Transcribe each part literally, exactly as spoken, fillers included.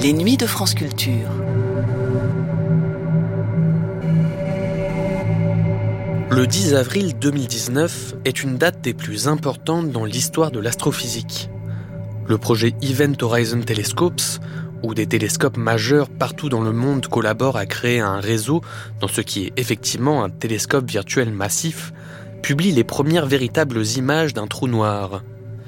Les nuits de France Culture. Le dix avril deux mille dix-neuf est une date des plus importantes dans l'histoire de l'astrophysique. Le projet Event Horizon Telescopes, où des télescopes majeurs partout dans le monde collaborent à créer un réseau dans ce qui est effectivement un télescope virtuel massif, publie les premières véritables images d'un trou noir.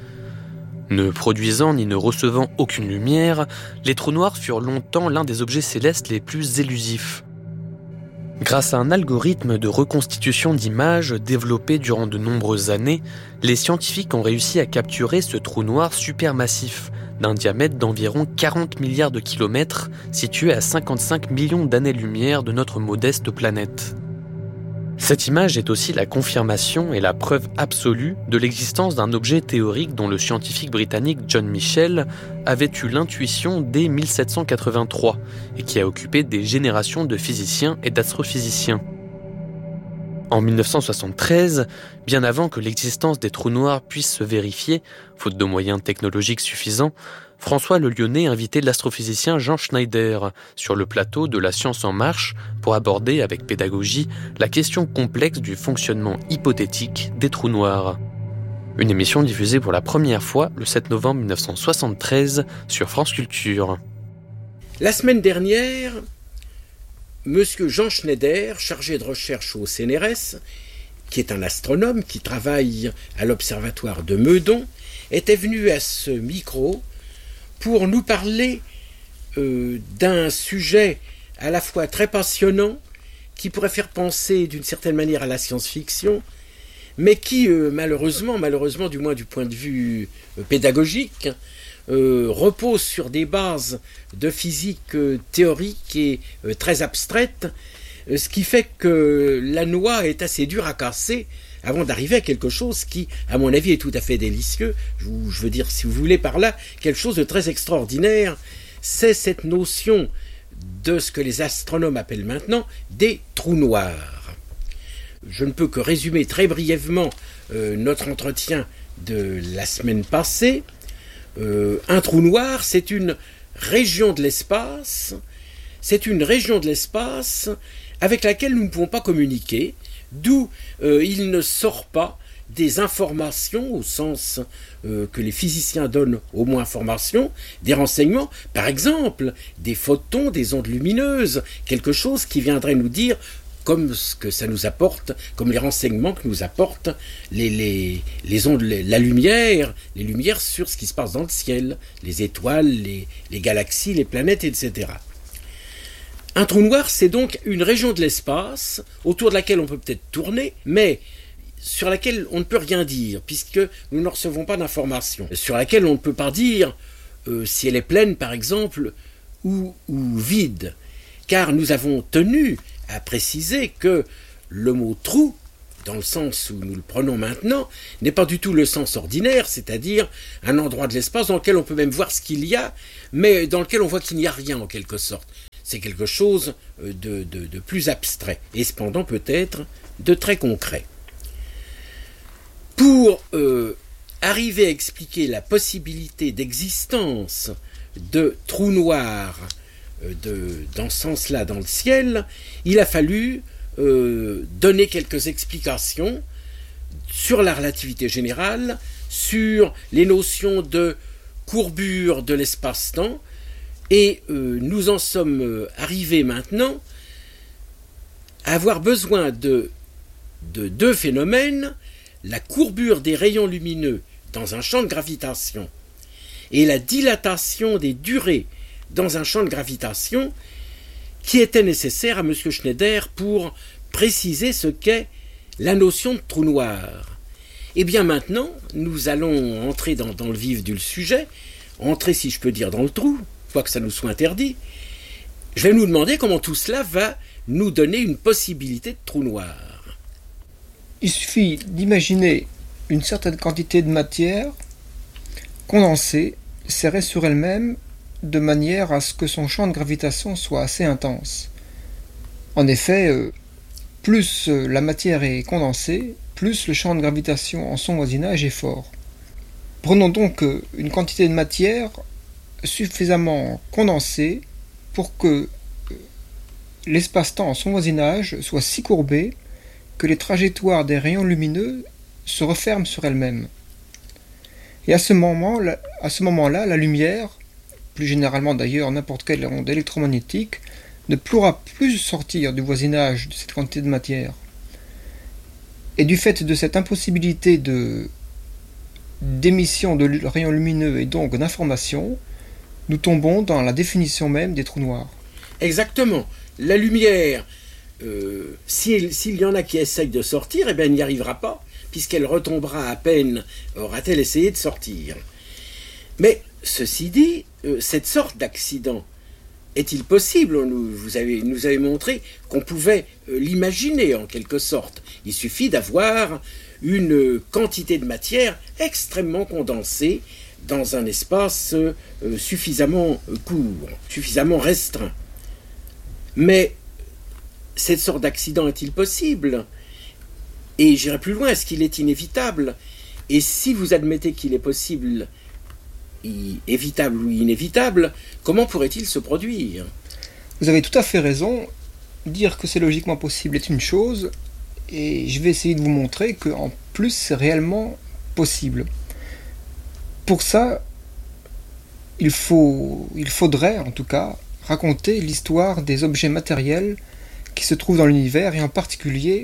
Ne produisant ni ne recevant aucune lumière, les trous noirs furent longtemps l'un des objets célestes les plus élusifs. Grâce à un algorithme de reconstitution d'images développé durant de nombreuses années, les scientifiques ont réussi à capturer ce trou noir supermassif, d'un diamètre d'environ quarante milliards de kilomètres, situé à cinquante-cinq millions d'années-lumière de notre modeste planète. Cette image est aussi la confirmation et la preuve absolue de l'existence d'un objet théorique dont le scientifique britannique John Michell avait eu l'intuition dès mille sept cent quatre-vingt-trois et qui a occupé des générations de physiciens et d'astrophysiciens. En mille neuf cent soixante-treize, bien avant que l'existence des trous noirs puisse se vérifier, faute de moyens technologiques suffisants, François Le Lyonnais invitait l'astrophysicien Jean Schneider sur le plateau de La Science en Marche pour aborder avec pédagogie la question complexe du fonctionnement hypothétique des trous noirs. Une émission diffusée pour la première fois le sept novembre mille neuf cent soixante-treize sur France Culture. La semaine dernière, Monsieur Jean Schneider, chargé de recherche au C N R S, qui est un astronome qui travaille à l'observatoire de Meudon, était venu à ce micro pour nous parler euh, d'un sujet à la fois très passionnant, qui pourrait faire penser d'une certaine manière à la science-fiction, mais qui euh, malheureusement, malheureusement du moins du point de vue euh, pédagogique, euh, repose sur des bases de physique euh, théorique et euh, très abstraite, euh, ce qui fait que la noix est assez dure à casser avant d'arriver à quelque chose qui, à mon avis, est tout à fait délicieux. Je, je veux dire, si vous voulez par là, quelque chose de très extraordinaire, c'est cette notion de ce que les astronomes appellent maintenant des trous noirs. Je ne peux que résumer très brièvement euh, notre entretien de la semaine passée. Euh, un trou noir, c'est une région de l'espace, c'est une région de l'espace avec laquelle nous ne pouvons pas communiquer, d'où euh, il ne sort pas des informations, au sens euh, que les physiciens donnent au mot information, des renseignements, par exemple des photons, des ondes lumineuses, quelque chose qui viendrait nous dire, comme ce que ça nous apporte, comme les renseignements que nous apportent les, les, les ondes, les, la lumière, les lumières sur ce qui se passe dans le ciel, les étoiles, les, les galaxies, les planètes, et cetera. Un trou noir, c'est donc une région de l'espace autour de laquelle on peut peut-être tourner, mais sur laquelle on ne peut rien dire, puisque nous ne recevons pas d'informations, sur laquelle on ne peut pas dire euh, si elle est pleine, par exemple, ou, ou vide, car nous avons tenu à préciser que le mot « trou », dans le sens où nous le prenons maintenant, n'est pas du tout le sens ordinaire, c'est-à-dire un endroit de l'espace dans lequel on peut même voir ce qu'il y a, mais dans lequel on voit qu'il n'y a rien en quelque sorte. C'est quelque chose de, de, de plus abstrait, et cependant peut-être de très concret. Pour euh, arriver à expliquer la possibilité d'existence de trous noirs euh, de, dans ce sens-là dans le ciel, il a fallu euh, donner quelques explications sur la relativité générale, sur les notions de courbure de l'espace-temps, et euh, nous en sommes euh, arrivés maintenant à avoir besoin de, de deux phénomènes, la courbure des rayons lumineux dans un champ de gravitation et la dilatation des durées dans un champ de gravitation qui étaient nécessaires à M. Schneider pour préciser ce qu'est la notion de trou noir. Et bien maintenant, nous allons entrer dans, dans le vif du sujet, entrer, si je peux dire, dans le trou, quoique ça nous soit interdit. Je vais nous demander comment tout cela va nous donner une possibilité de trou noir. Il suffit d'imaginer une certaine quantité de matière condensée, serrée sur elle-même, de manière à ce que son champ de gravitation soit assez intense. En effet, plus la matière est condensée, plus le champ de gravitation en son voisinage est fort. Prenons donc une quantité de matière suffisamment condensé pour que l'espace-temps en son voisinage soit si courbé que les trajectoires des rayons lumineux se referment sur elles-mêmes. Et à ce moment, à ce moment-là, la lumière, plus généralement d'ailleurs n'importe quelle onde électromagnétique, ne pourra plus sortir du voisinage de cette quantité de matière. Et du fait de cette impossibilité de, d'émission de rayons lumineux et donc d'information, nous tombons dans la définition même des trous noirs. Exactement. La lumière, euh, s'il, s'il y en a qui essayent de sortir, eh bien, elle n'y arrivera pas, puisqu'elle retombera à peine, aura-t-elle essayé de sortir. Mais, ceci dit, euh, cette sorte d'accident, est-il possible? Nous, vous avez, nous avez montré qu'on pouvait euh, l'imaginer en quelque sorte. Il suffit d'avoir une quantité de matière extrêmement condensée dans un espace euh, suffisamment court, suffisamment restreint. Mais cette sorte d'accident est-il possible? Et j'irai plus loin, est-ce qu'il est inévitable? Et si vous admettez qu'il est possible, évitable ou inévitable, comment pourrait-il se produire? Vous avez tout à fait raison. Dire que c'est logiquement possible est une chose, et je vais essayer de vous montrer qu'en plus c'est réellement possible. Pour ça, il faut, il faudrait en tout cas raconter l'histoire des objets matériels qui se trouvent dans l'univers, et en particulier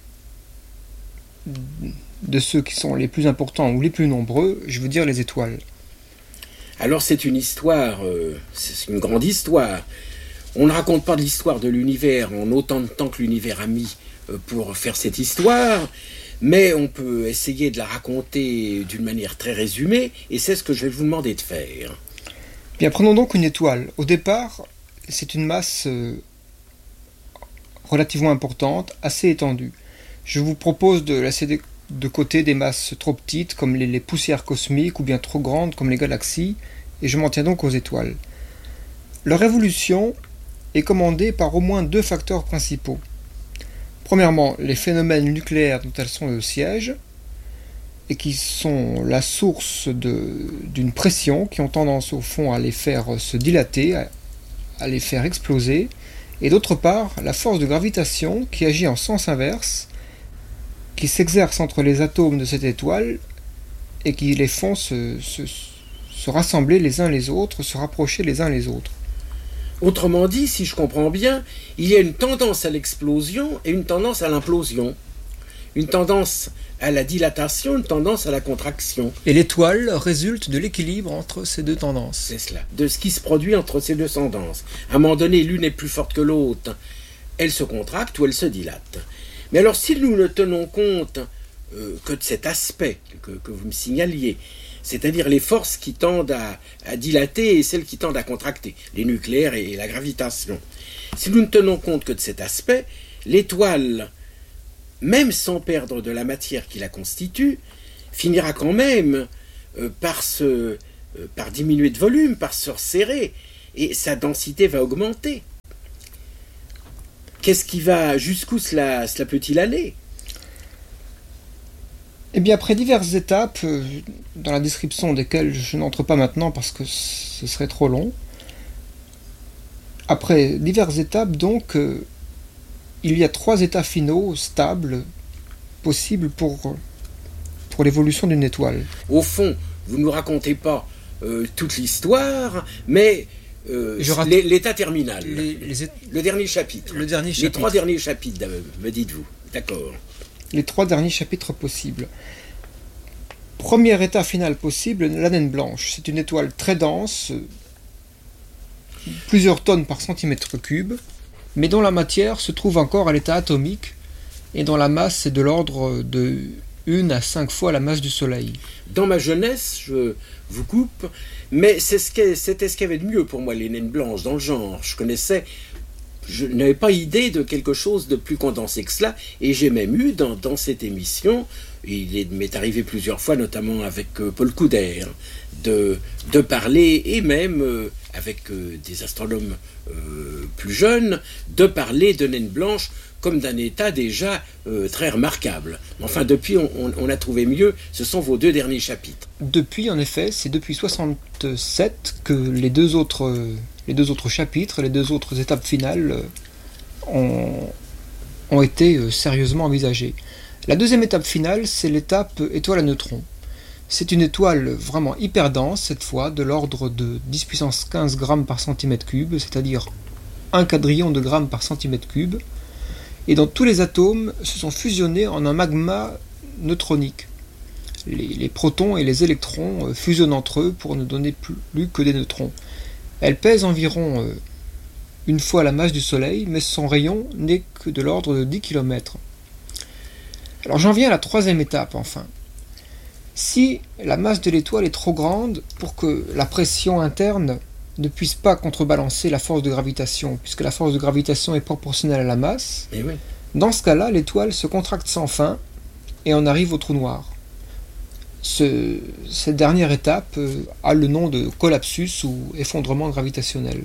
de ceux qui sont les plus importants ou les plus nombreux, je veux dire les étoiles. Alors c'est une histoire, euh, c'est une grande histoire. On ne raconte pas de l'histoire de l'univers en autant de temps que l'univers a mis euh, pour faire cette histoire, mais on peut essayer de la raconter d'une manière très résumée, et c'est ce que je vais vous demander de faire. Bien, prenons donc une étoile. Au départ, c'est une masse euh, relativement importante, assez étendue. Je vous propose de laisser de, de côté des masses trop petites comme les, les poussières cosmiques ou bien trop grandes comme les galaxies, et je m'en tiens donc aux étoiles. Leur évolution est commandée par au moins deux facteurs principaux. Premièrement, les phénomènes nucléaires dont elles sont le siège, et qui sont la source de, d'une pression, qui ont tendance au fond à les faire se dilater, à, à les faire exploser, et d'autre part, la force de gravitation qui agit en sens inverse, qui s'exerce entre les atomes de cette étoile et qui les font se, se, se rassembler les uns les autres, se rapprocher les uns les autres. Autrement dit, si je comprends bien, il y a une tendance à l'explosion et une tendance à l'implosion. Une tendance à la dilatation, une tendance à la contraction. Et l'étoile résulte de l'équilibre entre ces deux tendances. C'est cela, de ce qui se produit entre ces deux tendances. À un moment donné, l'une est plus forte que l'autre. Elle se contracte ou elle se dilate. Mais alors, si nous ne tenons compte euh, que de cet aspect que, que vous me signaliez, c'est-à-dire les forces qui tendent à, à dilater et celles qui tendent à contracter, les nucléaires et, et la gravitation, si nous ne tenons compte que de cet aspect, l'étoile, même sans perdre de la matière qui la constitue, finira quand même euh, par, se, euh, par diminuer de volume, par se resserrer, et sa densité va augmenter. Qu'est-ce qui va, jusqu'où cela, cela peut-il aller? Eh bien, après diverses étapes, euh, dans la description desquelles je n'entre pas maintenant parce que ce serait trop long, après diverses étapes, donc, euh, il y a trois états finaux stables possibles pour, pour l'évolution d'une étoile. Au fond, vous ne nous racontez pas euh, toute l'histoire, mais euh, rat... l'état terminal, les, les é... le dernier chapitre. Le dernier les chapitre. trois derniers chapitres, me dites-vous. D'accord. Les trois derniers chapitres possibles. Premier état final possible, la naine blanche. C'est une étoile très dense, plusieurs tonnes par centimètre cube, mais dont la matière se trouve encore à l'état atomique et dont la masse est de l'ordre de une à cinq fois la masse du Soleil. Dans ma jeunesse, je vous coupe, mais c'est ce qu'est, c'était ce qu'il y avait de mieux pour moi, les naines blanches, dans le genre. Je connaissais, je n'avais pas idée de quelque chose de plus condensé que cela, et j'ai même eu dans, dans cette émission il m'est arrivé plusieurs fois, notamment avec Paul Couder, de, de parler, et même euh, avec euh, des astronomes euh, plus jeunes, de parler de naines blanches comme d'un état déjà euh, très remarquable. Enfin, depuis, on, on, on a trouvé mieux, ce sont vos deux derniers chapitres. Depuis, en effet, c'est depuis soixante-sept que les deux autres, les deux autres chapitres, les deux autres étapes finales ont, ont été sérieusement envisagées. La deuxième étape finale, c'est l'étape étoile à neutrons. C'est une étoile vraiment hyper dense, cette fois, de l'ordre de dix puissance quinze grammes par centimètre cube, c'est-à-dire un quadrillion de grammes par centimètre cube, et dont tous les atomes se sont fusionnés en un magma neutronique. Les, les protons et les électrons fusionnent entre eux pour ne donner plus que des neutrons. Elle pèse environ une fois la masse du Soleil, mais son rayon n'est que de l'ordre de dix kilomètres. Alors j'en viens à la troisième étape, enfin. Si la masse de l'étoile est trop grande pour que la pression interne ne puisse pas contrebalancer la force de gravitation, puisque la force de gravitation est proportionnelle à la masse, Et oui. Dans ce cas-là, l'étoile se contracte sans fin et on arrive au trou noir. Ce, cette dernière étape euh, a le nom de collapsus ou effondrement gravitationnel.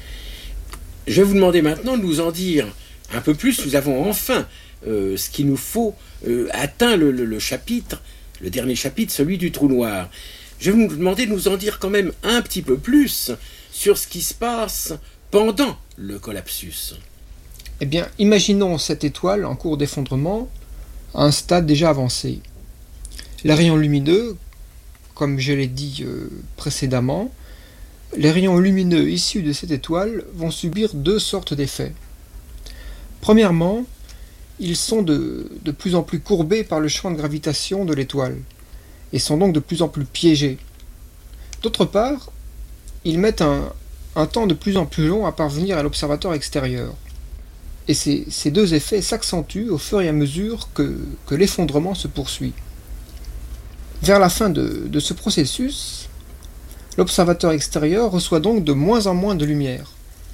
Je vais vous demander maintenant de nous en dire un peu plus. Nous avons enfin euh, ce qu'il nous faut euh, atteint le, le, le chapitre, le dernier chapitre, celui du trou noir. Je vais vous demander de nous en dire quand même un petit peu plus sur ce qui se passe pendant le collapsus. Eh bien, imaginons cette étoile en cours d'effondrement à un stade déjà avancé. Les rayons lumineux, comme je l'ai dit euh, précédemment, les rayons lumineux issus de cette étoile vont subir deux sortes d'effets. Premièrement, ils sont de, de plus en plus courbés par le champ de gravitation de l'étoile, et sont donc de plus en plus piégés. D'autre part, ils mettent un, un temps de plus en plus long à parvenir à l'observateur extérieur. Et ces, ces deux effets s'accentuent au fur et à mesure que, que l'effondrement se poursuit. Vers la fin de, de ce processus, l'observateur extérieur reçoit donc de moins en moins de lumière.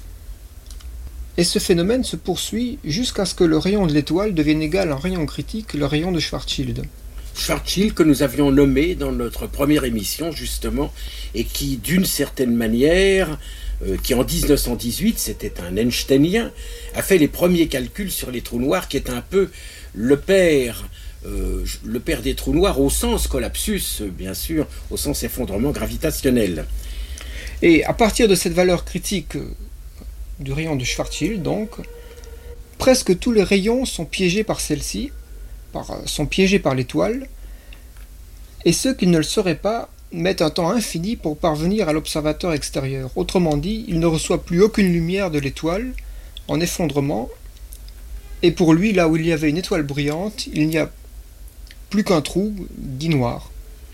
Et ce phénomène se poursuit jusqu'à ce que le rayon de l'étoile devienne égal en rayon critique, le rayon de Schwarzschild. Schwarzschild, que nous avions nommé dans notre première émission, justement, et qui, d'une certaine manière, euh, qui en dix-neuf cent dix-huit, c'était un Einsteinien, a fait les premiers calculs sur les trous noirs, qui est un peu le père, euh, le père des trous noirs au sens collapsus, bien sûr, au sens effondrement gravitationnel. Et à partir de cette valeur critique du rayon de Schwarzschild, donc, presque tous les rayons sont piégés par celle-ci, par, sont piégés par l'étoile, et ceux qui ne le seraient pas mettent un temps infini pour parvenir à l'observateur extérieur. Autrement dit, il ne reçoit plus aucune lumière de l'étoile en effondrement, et pour lui, là où il y avait une étoile brillante, il n'y a plus qu'un trou dit noir.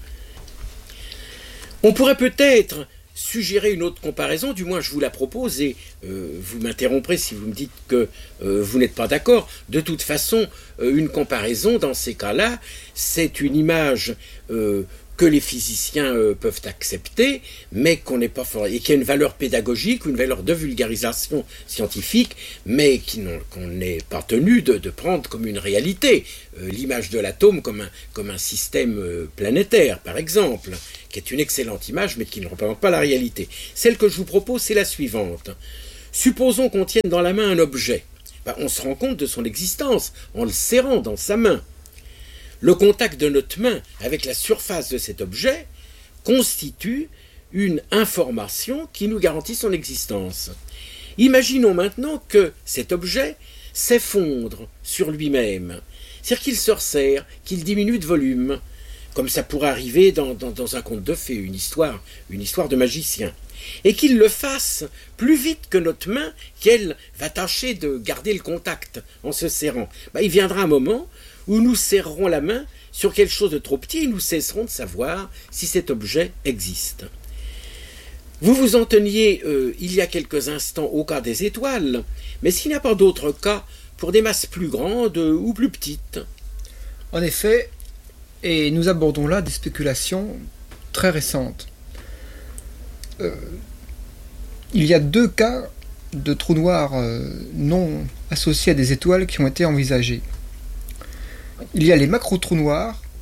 On pourrait peut-être suggérer une autre comparaison, du moins je vous la propose, et euh, vous m'interromprez si vous me dites que euh, vous n'êtes pas d'accord. De toute façon, euh, une comparaison, dans ces cas-là, c'est une image euh, que les physiciens euh, peuvent accepter, mais qu'on n'est pas fort, et qui a une valeur pédagogique, une valeur de vulgarisation scientifique, mais qui qu'on n'est pas tenu de, de prendre comme une réalité. Euh, l'image de l'atome comme un, comme un système euh, planétaire, par exemple, qui est une excellente image, mais qui ne représente pas la réalité. Celle que je vous propose, c'est la suivante. Supposons qu'on tienne dans la main un objet. Ben, on se rend compte de son existence en le serrant dans sa main. Le contact de notre main avec la surface de cet objet constitue une information qui nous garantit son existence. Imaginons maintenant que cet objet s'effondre sur lui-même, c'est-à-dire qu'il se resserre, qu'il diminue de volume, comme ça pourrait arriver dans, dans, dans un conte de fées, une histoire, une histoire de magicien, et qu'il le fasse plus vite que notre main, qu'elle va tâcher de garder le contact en se serrant. Ben, il viendra un moment où nous serrerons la main sur quelque chose de trop petit et nous cesserons de savoir si cet objet existe. Vous vous en teniez euh, il y a quelques instants au cas des étoiles, mais s'il n'y a pas d'autre cas pour des masses plus grandes ou plus petites. En effet, et nous abordons là des spéculations très récentes. Euh, il y a deux cas de trous noirs euh, non associés à des étoiles qui ont été envisagés. Il y a les macro-trous noirs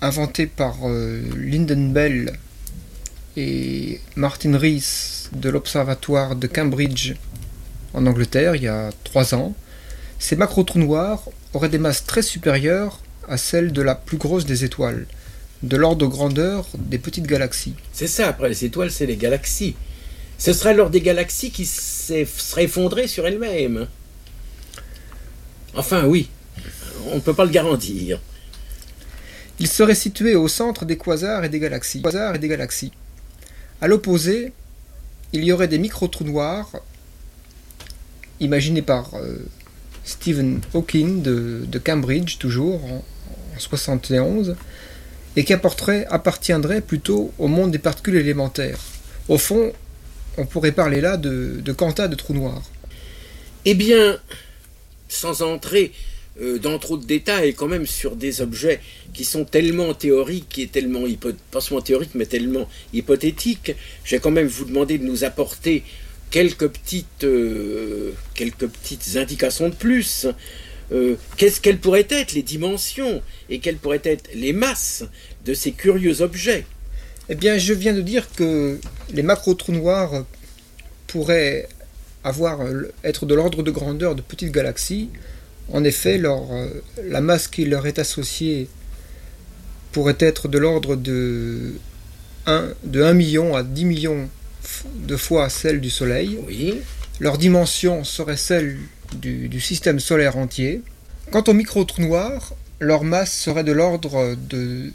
inventé par euh, Lynden Bell et Martin Rees de l'Observatoire de Cambridge en Angleterre il y a trois ans, ces macro-trous noirs auraient des masses très supérieures à celles de la plus grosse des étoiles, de l'ordre de grandeur des petites galaxies. C'est ça, après les étoiles, c'est les galaxies. Ce serait alors des galaxies qui seraient effondrées sur elles-mêmes. Enfin, oui, on ne peut pas le garantir. Ils seraient situés au centre des quasars et des galaxies. Quasars et des galaxies. À l'opposé, il y aurait des micro-trous noirs, imaginés par euh, Stephen Hawking de, de Cambridge, toujours, en, en soixante et onze, et qui appartiendraient plutôt au monde des particules élémentaires. Au fond, on pourrait parler là de, de quanta de trous noirs. Eh bien, sans entrer euh, dans trop de détails, quand même sur des objets qui sont tellement théoriques et tellement, hypo- pas seulement théoriques, mais tellement hypothétiques, je vais quand même vous demander de nous apporter quelques petites, euh, quelques petites indications de plus. Euh, qu'est-ce quelles pourraient être les dimensions et quelles pourraient être les masses de ces curieux objets? Eh bien, je viens de dire que les macro-trous noirs pourraient avoir, être de l'ordre de grandeur de petites galaxies. En effet, leur, la masse qui leur est associée pourrait être de l'ordre de un, de un million à dix millions de fois celle du Soleil. Oui. Leur dimension serait celle du, du système solaire entier. Quant aux micro-trous noirs, leur masse serait de l'ordre de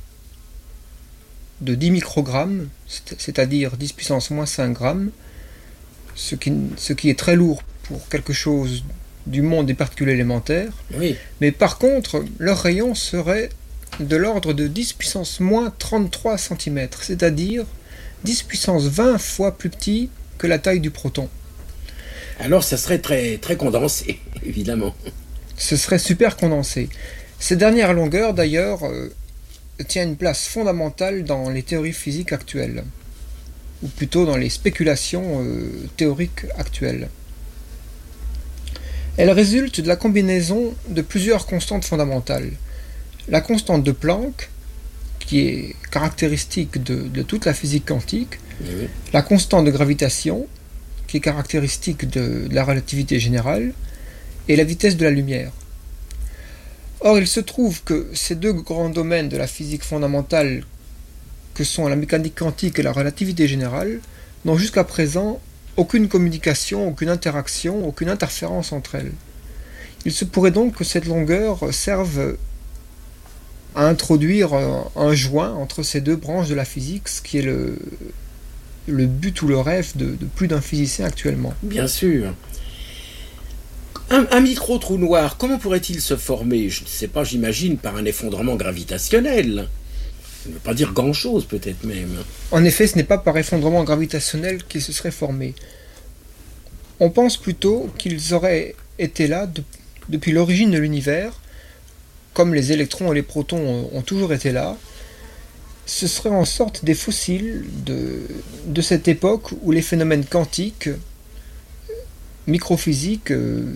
de dix microgrammes, c'est-à-dire dix puissance moins cinq grammes, ce qui, ce qui est très lourd pour quelque chose du monde des particules élémentaires. Oui. Mais par contre, leur rayon serait de l'ordre de dix puissance moins trente-trois centimètres, c'est-à-dire dix puissance vingt fois plus petit que la taille du proton. Alors ça serait très, très condensé, évidemment. Ce serait super condensé. Ces dernières longueurs, d'ailleurs, euh, tient une place fondamentale dans les théories physiques actuelles, ou plutôt dans les spéculations euh, théoriques actuelles. Elle résulte de la combinaison de plusieurs constantes fondamentales. La constante de Planck, qui est caractéristique de, de toute la physique quantique, Oui. la constante de gravitation, qui est caractéristique de, de la relativité générale, et la vitesse de la lumière. Or, il se trouve que ces deux grands domaines de la physique fondamentale, que sont la mécanique quantique et la relativité générale, n'ont jusqu'à présent aucune communication, aucune interaction, aucune interférence entre elles. Il se pourrait donc que cette longueur serve à introduire un joint entre ces deux branches de la physique, ce qui est le, le but ou le rêve de, de plus d'un physicien actuellement. Bien sûr. Un, un micro-trou noir, comment pourrait-il se former? Je ne sais pas, j'imagine par un effondrement gravitationnel. Ça ne veut pas dire grand-chose, peut-être même. En effet, ce n'est pas par effondrement gravitationnel qu'il se serait formé. On pense plutôt qu'ils auraient été là de, depuis l'origine de l'univers, comme les électrons et les protons ont toujours été là. Ce serait en sorte des fossiles de, de cette époque où les phénomènes quantiques, microphysiques, euh,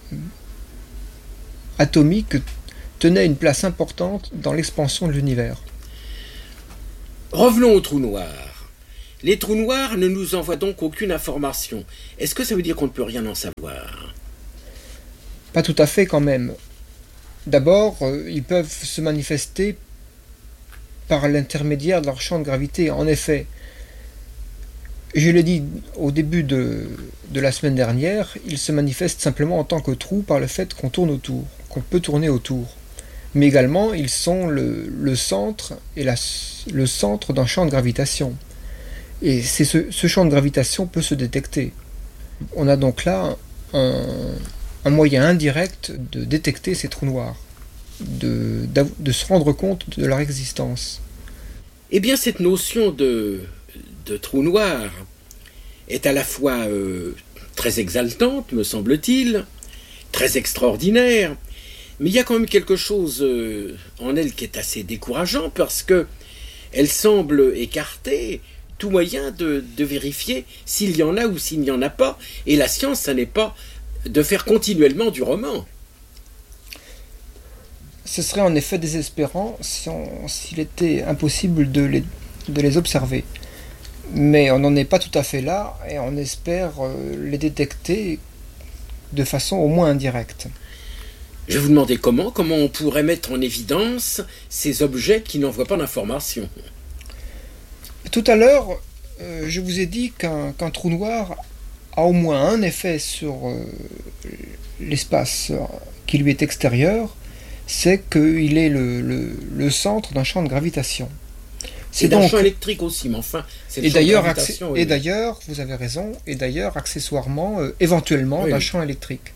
atomiques, tenaient une place importante dans l'expansion de l'univers. Revenons aux trous noirs. Les trous noirs ne nous envoient donc aucune information. Est-ce que ça veut dire qu'on ne peut rien en savoir? Pas tout à fait quand même. D'abord, euh, ils peuvent se manifester par l'intermédiaire de leur champ de gravité. En effet, je l'ai dit au début de, de la semaine dernière, ils se manifestent simplement en tant que trous par le fait qu'on tourne autour, qu'on peut tourner autour. Mais également, ils sont le, le centre et la, le centre d'un champ de gravitation. Et c'est ce, ce champ de gravitation peut se détecter. On a donc là un, un moyen indirect de détecter ces trous noirs, de, de se rendre compte de leur existence. Eh bien, cette notion de, de trou noir est à la fois euh, très exaltante, me semble-t-il, très extraordinaire, mais il y a quand même quelque chose euh, en elle qui est assez décourageant parce que elle semble écarter tout moyen de, de vérifier s'il y en a ou s'il n'y en a pas. Et la science, ça n'est pas de faire continuellement du roman. Ce serait en effet désespérant si on- s'il était impossible de les, de les observer. Mais on n'en est pas tout à fait là et on espère euh, les détecter de façon au moins indirecte. Je vous demandais comment, comment on pourrait mettre en évidence ces objets qui n'envoient pas d'informations. Tout à l'heure, euh, je vous ai dit qu'un qu'un trou noir a au moins un effet sur euh, l'espace euh, qui lui est extérieur, c'est qu'il est le, le- le centre d'un champ de gravitation. C'est d'un champ électrique aussi, mais enfin, c'est le et champ de d'ailleurs, gravitation, accé- oui. et d'ailleurs, vous avez raison, et d'ailleurs, accessoirement, euh, éventuellement, Oui, d'un oui. champ électrique.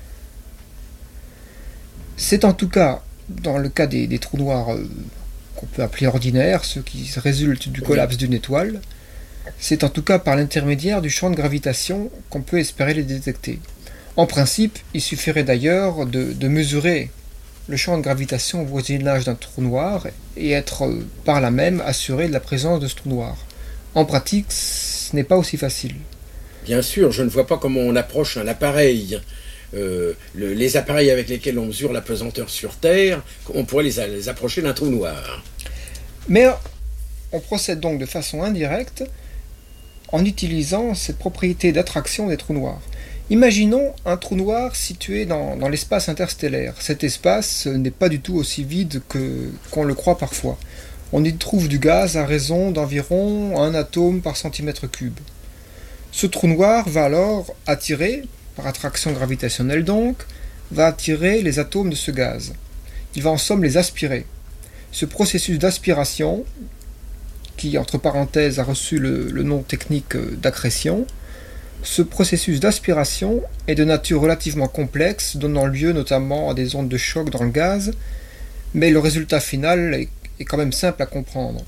C'est en tout cas, dans le cas des, des trous noirs euh, qu'on peut appeler ordinaires, ceux qui résultent du Oui. collapse d'une étoile, c'est en tout cas par l'intermédiaire du champ de gravitation qu'on peut espérer les détecter. En principe, il suffirait d'ailleurs de, de mesurer le champ de gravitation au voisinage d'un trou noir et être euh, par là même assuré de la présence de ce trou noir. En pratique, ce n'est pas aussi facile. Bien sûr, je ne vois pas comment on approche un appareil. Euh, le- les appareils avec lesquels on mesure la pesanteur sur Terre, on pourrait les, a- les approcher d'un trou noir. Mais on procède donc de façon indirecte en utilisant cette propriété d'attraction des trous noirs. Imaginons un trou noir situé dans, dans l'espace interstellaire. Cet espace n'est pas du tout aussi vide que, qu'on le croit parfois. On y trouve du gaz à raison d'environ un atome par centimètre cube. Ce trou noir va alors attirer, par attraction gravitationnelle donc, va attirer les atomes de ce gaz. Il va en somme les aspirer. Ce processus d'aspiration, qui entre parenthèses a reçu le, le nom technique d'accrétion, ce processus d'aspiration est de nature relativement complexe, donnant lieu notamment à des ondes de choc dans le gaz, mais le résultat final est, est quand même simple à comprendre.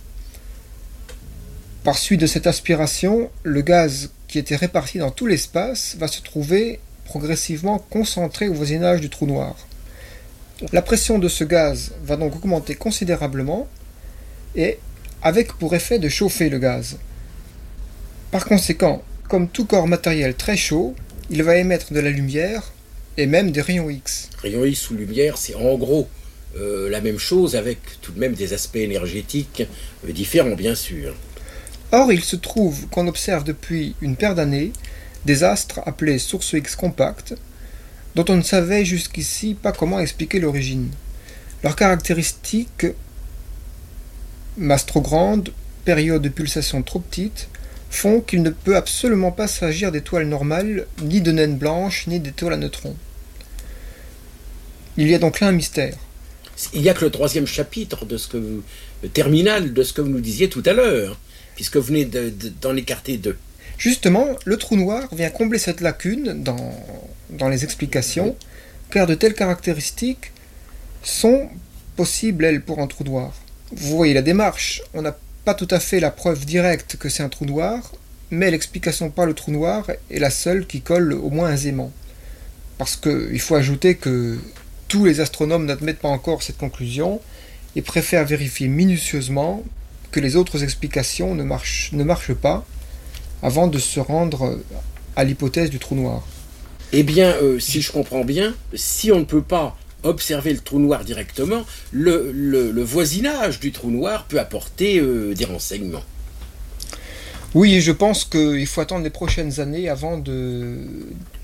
Par suite de cette aspiration, le gaz qui était réparti dans tout l'espace va se trouver progressivement concentré au voisinage du trou noir. La pression de ce gaz va donc augmenter considérablement et avec pour effet de chauffer le gaz. Par conséquent, comme tout corps matériel très chaud, il va émettre de la lumière et même des rayons X. Rayons X ou lumière, c'est en gros euh, la même chose avec tout de même des aspects énergétiques euh, différents, bien sûr. Or, il se trouve qu'on observe depuis une paire d'années des astres appelés sources X compactes, dont on ne savait jusqu'ici pas comment expliquer l'origine. Leurs caractéristiques, masse trop grande, période de pulsation trop petite, font qu'il ne peut absolument pas s'agir d'étoiles normales, ni de naines blanches, ni d'étoiles à neutrons. Il y a donc là un mystère. Il n'y a que le troisième chapitre de ce que vous, le terminal de ce que vous nous disiez tout à l'heure, puisque vous venez de, de, d'en écarter deux. Justement, le trou noir vient combler cette lacune dans, dans les explications, car de telles caractéristiques sont possibles, elles, pour un trou noir. Vous voyez la démarche, on n'a pas tout à fait la preuve directe que c'est un trou noir, mais l'explication par le trou noir est la seule qui colle au moins aisément. Parce qu'il faut ajouter que tous les astronomes n'admettent pas encore cette conclusion et préfèrent vérifier minutieusement que les autres explications ne marchent, ne marchent pas avant de se rendre à l'hypothèse du trou noir. Eh bien, euh, si je comprends bien, si on ne peut pas observer le trou noir directement, le, le, le voisinage du trou noir peut apporter euh, des renseignements. Oui, et je pense qu'il faut attendre les prochaines années avant de,